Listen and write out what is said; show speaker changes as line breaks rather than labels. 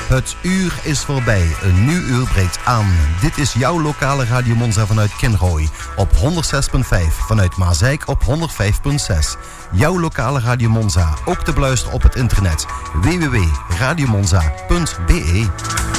Het uur is voorbij, een nieuw uur breekt aan. Dit is jouw lokale Radio Monza vanuit Kinrooi op 106.5, vanuit Maasijk op 105.6. Jouw lokale Radio Monza, ook te beluisteren op het internet www.radiomonza.be.